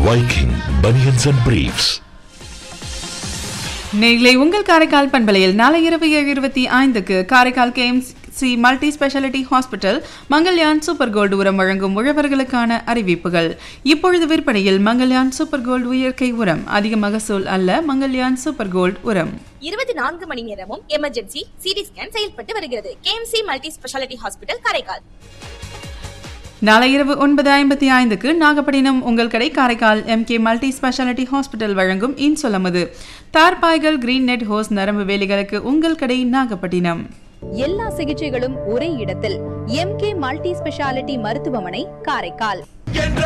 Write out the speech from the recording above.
Viking Bunions and Briefs. நேயர்களே, உங்கள் காரைக்கால் பண்பலையில் நாளை இரவு 7:25 Karaikal KMC multi speciality hospital Mangalyaan super gold உரம் வழங்கும் உழவர்களுக்கான அறிவிப்புகள். இப்பொழுது விற்பனையில் மங்கள்யான் சூப்பர் கோல்டு இயற்கை உரம். அதிக மகசூல் அல்ல மங்கள்யான் சூப்பர் கோல்டு உரம். 24 மணி நேரமும் எமர்ஜென்சி சிடி ஸ்கேன் செயல்பட்டு வருகிறது. KMC multi speciality hospital Karaikal. நாளை இரவு 9:55 நாகப்பட்டினம் உங்கள் கடை Karaikal MK multi speciality hospital வழங்கும் இன்சொலமது தார்பாய்கள் கிரீன் நெட் ஹோஸ் நரம்பு வேலிகளுக்கு உங்கள் கடை நாகப்பட்டினம். எல்லா சிகிச்சைகளும் ஒரே இடத்தில் MK மல்டி ஸ்பெஷாலிட்டி மருத்துவமனை காரைக்கால்.